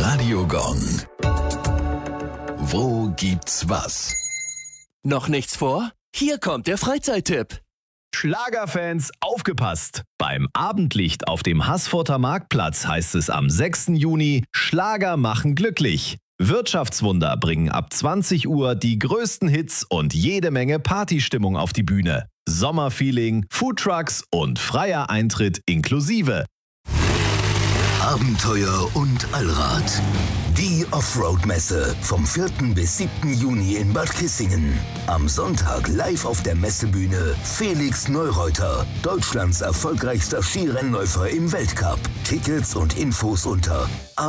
Radio Gong. Wo gibt's was? Noch nichts vor? Hier kommt der Freizeittipp. Schlagerfans, aufgepasst! Beim Abendlicht auf dem Haßfurter Marktplatz heißt es am 6. Juni, Schlager machen glücklich. Wirtschaftswunder bringen ab 20 Uhr die größten Hits und jede Menge Partystimmung auf die Bühne. Sommerfeeling, Foodtrucks und freier Eintritt inklusive. Abenteuer und Allrad. Die Offroad-Messe vom 4. bis 7. Juni in Bad Kissingen. Am Sonntag live auf der Messebühne Felix Neureuter, Deutschlands erfolgreichster Skirennläufer im Weltcup. Tickets und Infos unter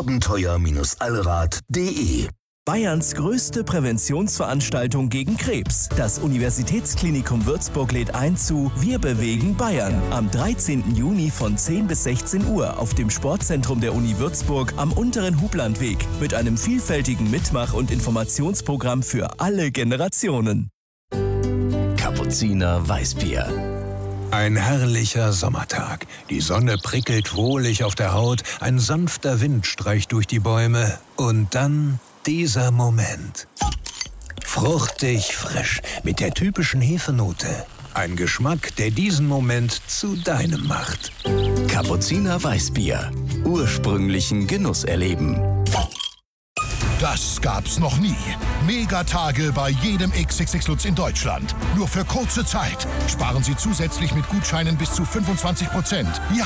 abenteuer-allrad.de. Bayerns größte Präventionsveranstaltung gegen Krebs. Das Universitätsklinikum Würzburg lädt ein zu Wir bewegen Bayern am 13. Juni von 10 bis 16 Uhr auf dem Sportzentrum der Uni Würzburg am unteren Hublandweg mit einem vielfältigen Mitmach- und Informationsprogramm für alle Generationen. Kapuziner Weißbier. Ein herrlicher Sommertag. Die Sonne prickelt wohlig auf der Haut, ein sanfter Wind streicht durch die Bäume und dann dieser Moment. Fruchtig frisch mit der typischen Hefenote. Ein Geschmack, der diesen Moment zu deinem macht. Kapuziner Weißbier. Ursprünglichen Genuss erleben. Das gab's noch nie. Megatage bei jedem XXX Lutz in Deutschland. Nur für kurze Zeit. Sparen Sie zusätzlich mit Gutscheinen bis zu 25%. Ja,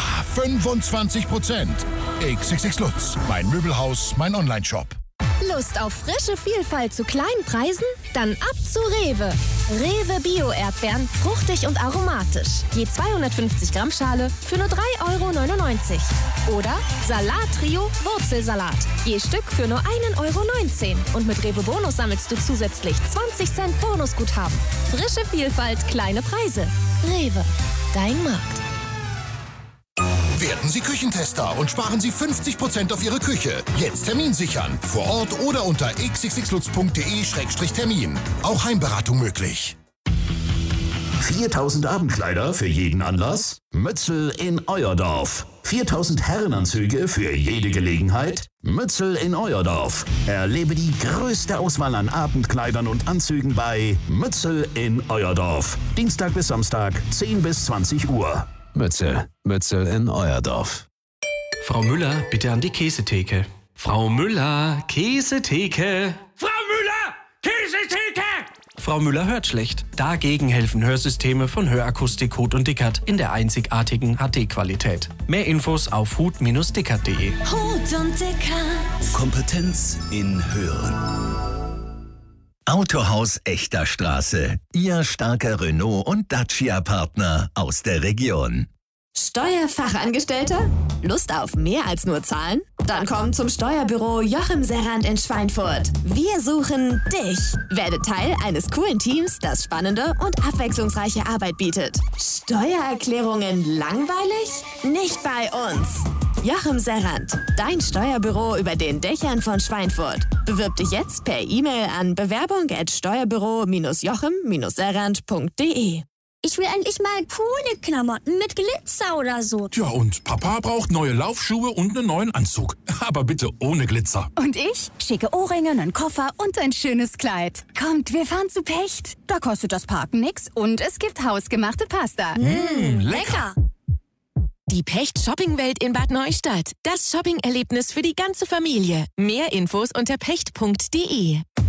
25%. XXX Lutz. Mein Möbelhaus, mein Onlineshop. Lust auf frische Vielfalt zu kleinen Preisen? Dann ab zu Rewe. Rewe Bio-Erdbeeren, fruchtig und aromatisch. Je 250 Gramm Schale für nur 3,99 €. Oder Salat-Trio Wurzelsalat. Je Stück für nur 1,19 € Und mit Rewe Bonus sammelst du zusätzlich 20 Cent Bonusguthaben. Frische Vielfalt, kleine Preise. Rewe, dein Markt. Werden Sie Küchentester und sparen Sie 50% auf Ihre Küche. Jetzt Termin sichern. Vor Ort oder unter xxxlutz.de/termin. Auch Heimberatung möglich. 4000 Abendkleider für jeden Anlass? Mützel in euer Dorf. 4000 Herrenanzüge für jede Gelegenheit? Mützel in euer Dorf. Erlebe die größte Auswahl an Abendkleidern und Anzügen bei Mützel in euer Dorf. Dienstag bis Samstag, 10 bis 20 Uhr. Mützel in euer Dorf. Frau Müller, bitte an die Käsetheke. Frau Müller, Käsetheke. Frau Müller, Käsetheke! Frau Müller hört schlecht. Dagegen helfen Hörsysteme von Hörakustik Huth und Dickert in der einzigartigen HD-Qualität. Mehr Infos auf huth-dickert.de. Huth und Dickert. Kompetenz in Hören. Autohaus Echter Straße. Ihr starker Renault- und Dacia-Partner aus der Region. Steuerfachangestellter? Lust auf mehr als nur Zahlen? Dann komm zum Steuerbüro Joachim Serrand in Schweinfurt. Wir suchen dich. Werde Teil eines coolen Teams, das spannende und abwechslungsreiche Arbeit bietet. Steuererklärungen langweilig? Nicht bei uns. Joachim Serrand, dein Steuerbüro über den Dächern von Schweinfurt. Bewirb dich jetzt per E-Mail an bewerbung@steuerbüro-joachim-serrand.de. Ich will endlich mal coole Klamotten mit Glitzer oder so. Ja, und Papa braucht neue Laufschuhe und einen neuen Anzug. Aber bitte ohne Glitzer. Und ich? Schicke Ohrringe, einen Koffer und ein schönes Kleid. Kommt, wir fahren zu Pecht. Da kostet das Parken nix und es gibt hausgemachte Pasta. Lecker! Die Pecht Shoppingwelt in Bad Neustadt. Das Shopping-Erlebnis für die ganze Familie. Mehr Infos unter pecht.de.